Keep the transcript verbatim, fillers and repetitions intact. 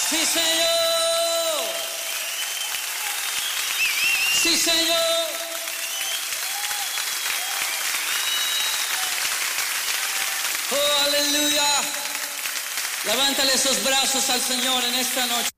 Sí, Señor. Sí, Señor. Oh, aleluya. Levántale esos brazos al Señor en esta noche.